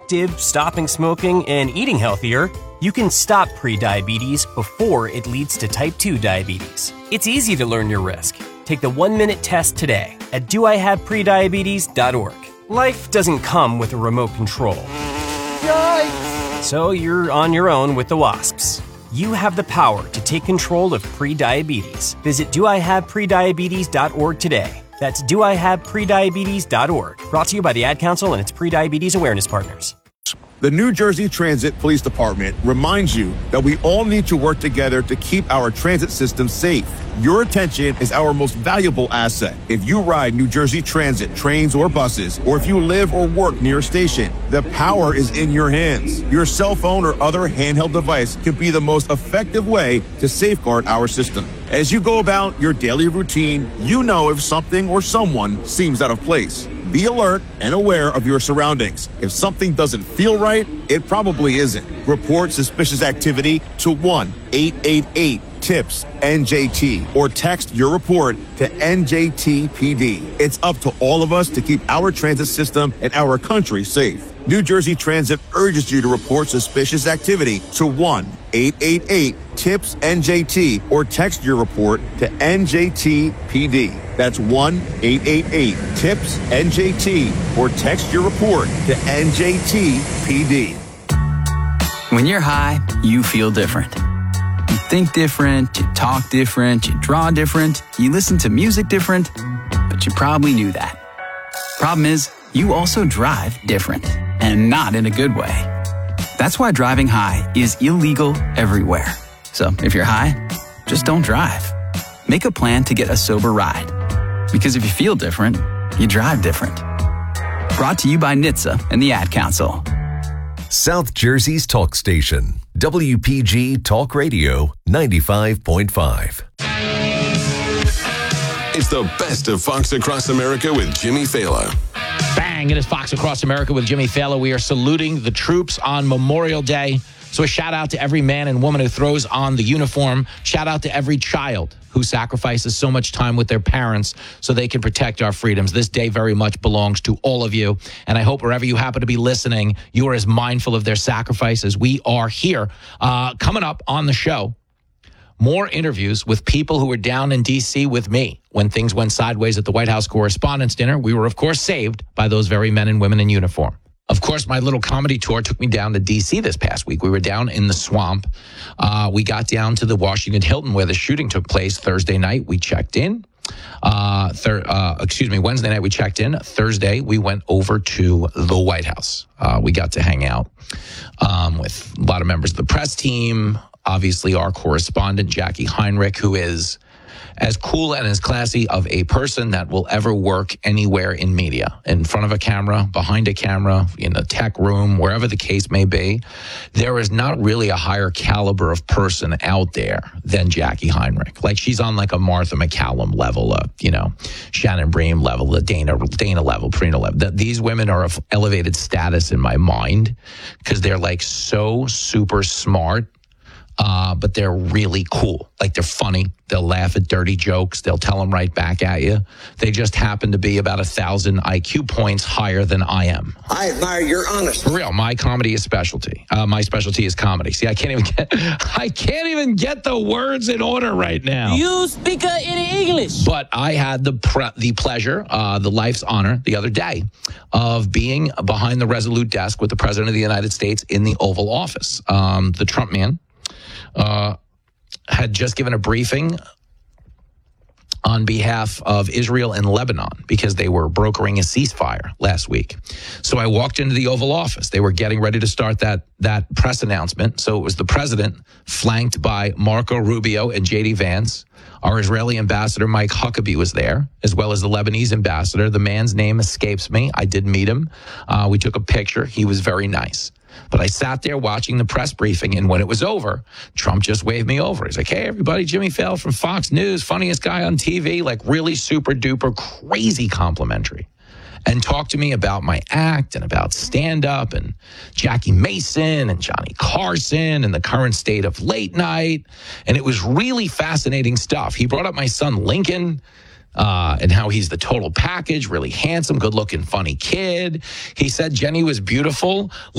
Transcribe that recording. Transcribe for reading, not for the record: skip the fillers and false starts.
active, stopping smoking, and eating healthier, you can stop prediabetes before it leads to type 2 diabetes. It's easy to learn your risk. Take the 1-minute test today at doihaveprediabetes.org. Life doesn't come with a remote control. Yikes! So you're on your own with the wasps. You have the power to take control of prediabetes. Visit doihaveprediabetes.org today. That's doihaveprediabetes.org. Brought to you by the Ad Council and its Prediabetes Awareness Partners. The New Jersey Transit Police Department reminds you that we all need to work together to keep our transit system safe. Your attention is our most valuable asset. If you ride New Jersey Transit, trains, or buses, or if you live or work near a station, the power is in your hands. Your cell phone or other handheld device can be the most effective way to safeguard our system. As you go about your daily routine, you know if something or someone seems out of place. Be alert and aware of your surroundings. If something doesn't feel right, it probably isn't. Report suspicious activity to 1-888-TIPS-NJT or text your report to NJTPD. It's up to all of us to keep our transit system and our country safe. New Jersey Transit urges you to report suspicious activity to 1-888-TIPS-NJT or text your report to NJTPD. That's 1-888-TIPS-NJT or text your report to NJTPD. When you're high, you feel different. You think different, you talk different, you draw different, you listen to music different, but you probably knew that. Problem is, you also drive different, and not in a good way. That's why driving high is illegal everywhere. So if you're high, just don't drive. Make a plan to get a sober ride. Because if you feel different, you drive different. Brought to you by NHTSA and the Ad Council. South Jersey's talk station, WPG Talk Radio 95.5. It's the best of Fox Across America with Jimmy Fallon. Bang! It is Fox Across America with Jimmy Fallon. We are saluting the troops on Memorial Day. So a shout out to every man and woman who throws on the uniform. Shout out to every child who sacrifices so much time with their parents so they can protect our freedoms. This day very much belongs to all of you. And I hope wherever you happen to be listening, you are as mindful of their sacrifices. We are here. Coming up on the show, more interviews with people who were down in D.C. with me when things went sideways at the White House Correspondents' Dinner. We were, of course, saved by those very men and women in uniform. Of course, my little comedy tour took me down to D.C. this past week. We were down in the swamp. We got down to the Washington Hilton where the shooting took place Thursday night. We checked in. Wednesday night we checked in. Thursday, we went over to the White House. We got to hang out with a lot of members of the press team. Obviously, our correspondent, Jackie Heinrich, who is as cool and as classy of a person that will ever work anywhere in media, in front of a camera, behind a camera, in a tech room, wherever the case may be. There is not really a higher caliber of person out there than Jackie Heinrich. Like, she's on like a Martha McCallum level, Shannon Bream level, the Dana level, Prina level. These women are of elevated status in my mind because they're like so super smart. But they're really cool. Like, they're funny. They'll laugh at dirty jokes. They'll tell them right back at you. They just happen to be about 1,000 IQ points higher than I am. I admire your honesty. For real, my comedy is specialty. My specialty is comedy. See, I can't even get the words in order right now. You speak any English? But I had the pleasure, the life's honor, the other day of being behind the Resolute desk with the President of the United States in the Oval Office. The Trump man had just given a briefing on behalf of Israel and Lebanon because they were brokering a ceasefire last week. So I walked into the Oval Office. They were getting ready to start that press announcement. So it was the president flanked by Marco Rubio and J.D. Vance. Our Israeli ambassador, Mike Huckabee, was there, as well as the Lebanese ambassador. The man's name escapes me. I did meet him. We took a picture. He was very nice. But I sat there watching the press briefing, and when it was over, Trump just waved me over. He's like, hey, everybody, Jimmy Fallon from Fox News, funniest guy on TV, like really super duper crazy complimentary. And talked to me about my act and about stand-up and Jackie Mason and Johnny Carson and the current state of late night. And it was really fascinating stuff. He brought up my son, Lincoln, and how he's the total package, really handsome, good-looking, funny kid. He said Jenny was beautiful.